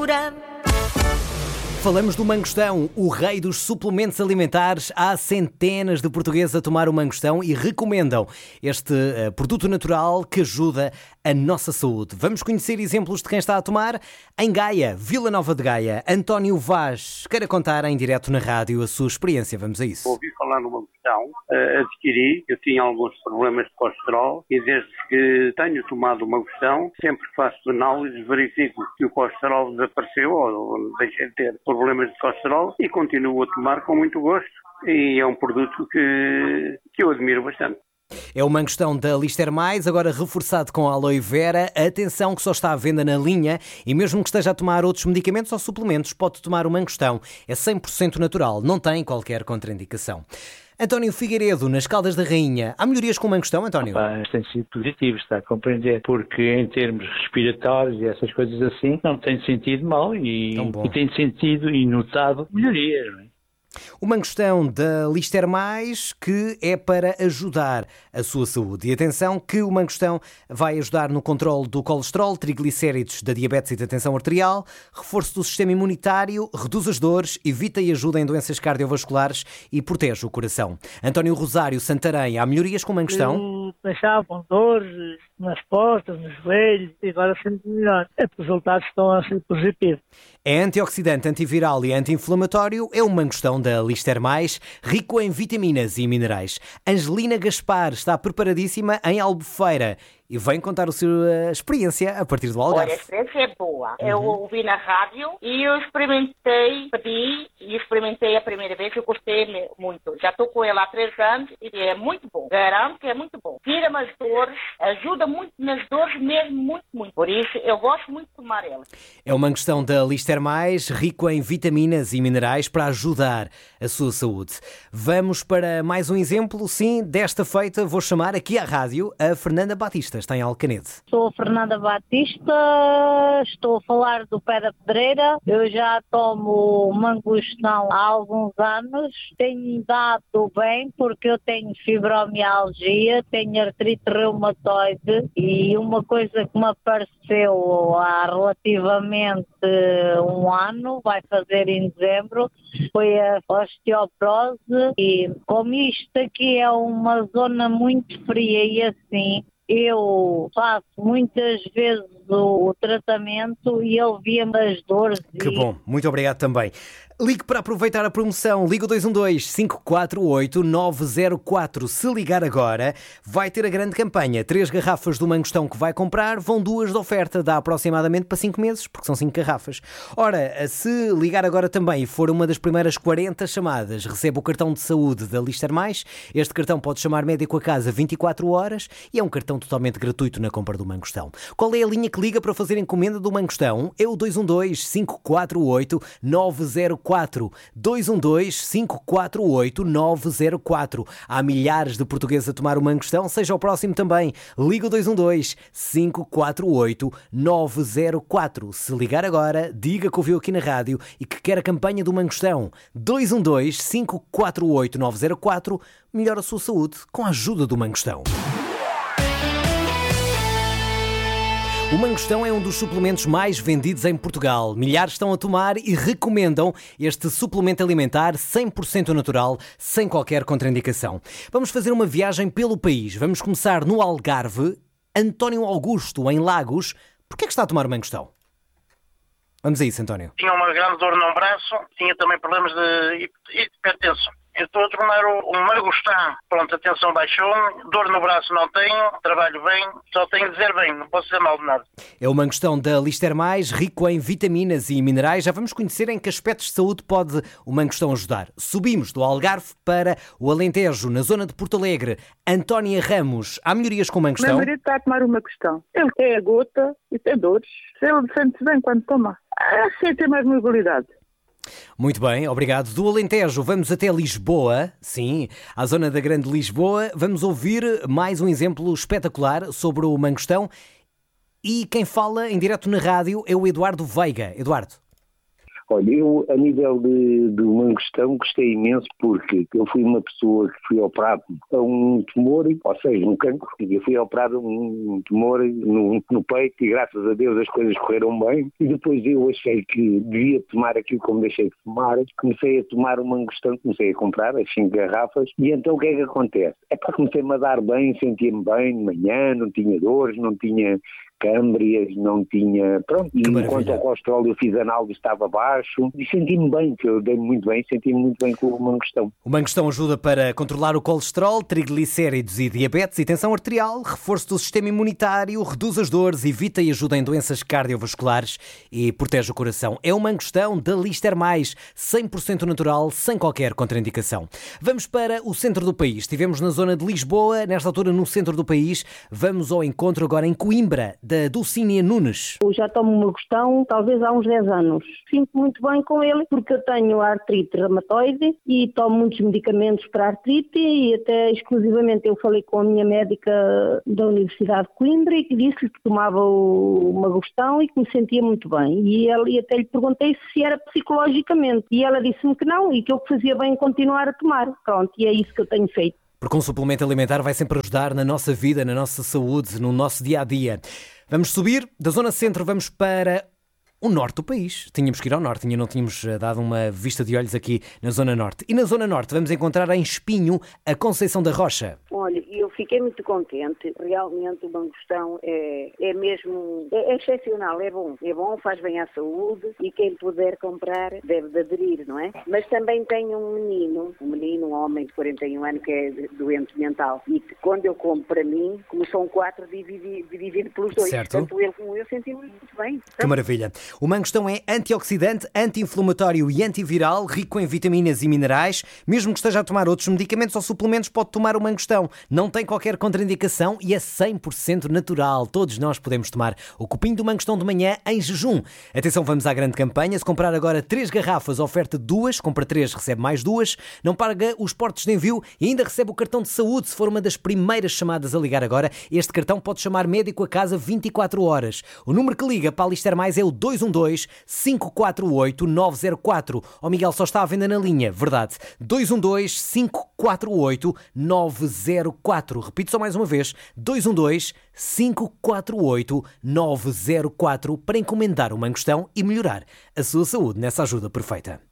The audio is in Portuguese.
altura. Falamos do mangostão, o rei dos suplementos alimentares. Há centenas de portugueses a tomar o mangostão e recomendam este produto natural que ajuda a nossa saúde. Vamos conhecer exemplos de quem está a tomar. Em Gaia, Vila Nova de Gaia, António Vaz queira contar em direto na rádio a sua experiência. Vamos a isso. Ouvi falar no mangostão, adquiri, eu tinha alguns problemas de colesterol e desde que tenho tomado o mangostão, sempre que faço análises, verifico que o colesterol desapareceu ou deixei de ter problemas de colesterol e continuo a tomar com muito gosto e é um produto que eu admiro bastante. É o mangostão da Lister Mais, agora reforçado com aloe vera. Atenção que só está à venda na linha e mesmo que esteja a tomar outros medicamentos ou suplementos, pode tomar o mangostão. É 100% natural, não tem qualquer contraindicação. António Figueiredo, nas Caldas da Rainha. Há melhorias com o mangostão, António? Tem sido positivo, está a compreender, porque em termos respiratórios e essas coisas assim, não tem sentido mal e tem sentido e notado melhorias, não é? O mangostão da Lister Mais, que é para ajudar a sua saúde. E atenção que o mangostão vai ajudar no controle do colesterol, triglicéridos, da diabetes e da tensão arterial, reforço do sistema imunitário, reduz as dores, evita e ajuda em doenças cardiovasculares e protege o coração. António Rosário, Santarém, há melhorias com o mangostão? Deixavam dores nas costas, nos joelhos e agora sinto melhor. Os resultados estão a ser positivos. É antioxidante, antiviral e anti-inflamatório. É o mangostão da Lister Mais, rico em vitaminas e minerais. Angelina Gaspar está preparadíssima em Albufeira e vem contar a sua experiência a partir do Algarve. Olha, a experiência é boa. Eu ouvi na rádio e eu experimentei, pedi e experimentei a primeira vez e eu gostei muito. Já estou com ela há 3 anos e é muito bom. Garanto que é muito bom. Tira-me as dores, ajuda muito nas dores mesmo, muito, muito. Por isso, eu gosto muito de tomar ela. É o mangostão da Lister Mais, rico em vitaminas e minerais para ajudar a sua saúde. Vamos para mais um exemplo, sim, desta feita vou chamar aqui à rádio a Fernanda Batista. Está em Alcanede. Sou a Fernanda Batista, estou a falar do Pé da Pedreira. Eu já tomo mangostão há alguns anos. Tenho dado bem porque eu tenho fibromialgia, tenho artrite reumatoide e uma coisa que me apareceu há relativamente 1 ano, vai fazer em dezembro, foi a osteoporose e como isto aqui é uma zona muito fria e assim, eu faço muitas vezes o tratamento e ele via-me as dores. Que bom, muito obrigado também. Ligue para aproveitar a promoção. Liga o 212-548-904. Se ligar agora, vai ter a grande campanha. 3 garrafas do mangostão que vai comprar, vão 2 de oferta. Dá aproximadamente para 5 meses, porque são 5 garrafas. Ora, se ligar agora também e for uma das primeiras 40 chamadas, recebe o cartão de saúde da Lister Mais. Este cartão pode chamar médico a casa 24 horas e é um cartão totalmente gratuito na compra do mangostão. Qual é a linha que liga para fazer encomenda do mangostão? É o 212-548-904. 212-548-904. Há milhares de portugueses a tomar o mangostão, seja o próximo também. Liga o 212-548-904. Se ligar agora, diga que ouviu aqui na rádio e que quer a campanha do mangostão. 212-548-904. Melhora a sua saúde com a ajuda do mangostão. O mangostão é um dos suplementos mais vendidos em Portugal. Milhares estão a tomar e recomendam este suplemento alimentar 100% natural, sem qualquer contraindicação. Vamos fazer uma viagem pelo país. Vamos começar no Algarve. António Augusto, em Lagos. Porquê é que está a tomar o mangostão? Vamos a isso, António. Tinha uma grande dor no braço, tinha também problemas de hipertensão. Eu estou a tomar o mangostão. Pronto, a tensão baixou, dor no braço não tenho, trabalho bem, só tenho de dizer bem, não posso dizer mal de nada. É o mangostão da Lister Mais, rico em vitaminas e minerais. Já vamos conhecer em que aspectos de saúde pode o mangostão ajudar. Subimos do Algarve para o Alentejo, na zona de Porto Alegre. Antónia Ramos, há melhorias com o mangostão? Meu marido está a tomar o mangostão. Ele tem a gota e tem dores. Ele sente-se bem quando toma. Assim tem mais mobilidade. Muito bem, obrigado. Do Alentejo vamos até Lisboa, sim, à zona da Grande Lisboa. Vamos ouvir mais um exemplo espetacular sobre o mangostão. E quem fala em direto na rádio é o Eduardo Veiga. Eduardo. Olha, eu a nível do mangostão gostei imenso porque eu fui uma pessoa que fui operado a um tumor, ou seja, um cancro, eu fui operado a um tumor no peito e graças a Deus as coisas correram bem e depois eu achei que devia tomar aquilo como deixei de tomar, comecei a tomar o mangostão, comecei a comprar as 5 garrafas e então o que é que acontece? Comecei-me a dar bem, sentia-me bem de manhã, não tinha dores, não tinha câmbrias, não tinha... Pronto, e enquanto ao colesterol eu fiz análise estava baixo e senti-me bem, que eu dei muito bem, senti-me muito bem com o mangostão. O mangostão ajuda para controlar o colesterol, triglicéridos e diabetes e tensão arterial, reforço do sistema imunitário, reduz as dores, evita e ajuda em doenças cardiovasculares e protege o coração. É o mangostão da Lister+, 100% natural, sem qualquer contraindicação. Vamos para o centro do país. Estivemos na zona de Lisboa, nesta altura no centro do país. Vamos ao encontro agora em Coimbra, da Dulcínia Nunes. Eu já tomo uma mangostão talvez há uns 10 anos. Sinto muito bem com ele porque eu tenho artrite reumatoide e tomo muitos medicamentos para artrite e até exclusivamente eu falei com a minha médica da Universidade de Coimbra e que disse-lhe que tomava o mangostão e que me sentia muito bem. E até lhe perguntei se era psicologicamente e ela disse-me que não e que eu fazia bem continuar a tomar. Pronto, e é isso que eu tenho feito. Porque um suplemento alimentar vai sempre ajudar na nossa vida, na nossa saúde, no nosso dia-a-dia. Vamos subir, da zona centro vamos para o norte do país. Tínhamos que ir ao norte, ainda não tínhamos dado uma vista de olhos aqui na zona norte. E na zona norte vamos encontrar em Espinho a Conceição da Rocha. Olha, eu fiquei muito contente. Realmente o mangostão é mesmo excepcional, é bom, faz bem à saúde e quem puder comprar deve de aderir, não é? Mas também tenho um homem de 41 anos que é doente mental e quando eu compro para mim, como são 4, dividido pelos 2. Certo. Portanto, ele como eu senti muito bem. Que maravilha. O mangostão é antioxidante, anti-inflamatório e antiviral, rico em vitaminas e minerais. Mesmo que esteja a tomar outros medicamentos ou suplementos, pode tomar o mangostão. Não tem qualquer contraindicação e é 100% natural. Todos nós podemos tomar o copinho do mangostão de manhã em jejum. Atenção, vamos à grande campanha. Se comprar agora 3 garrafas, oferta 2, compra 3, recebe mais 2. Não paga os portos de envio e ainda recebe o cartão de saúde se for uma das primeiras chamadas a ligar agora. Este cartão pode chamar médico a casa 24 horas. O número que liga para a Lister+ é o 212-548-904. Ó Miguel, só está à venda na linha, verdade. 212-548-904. Repito só mais uma vez, 212-548-904 para encomendar o mangostão e melhorar a sua saúde nessa ajuda perfeita.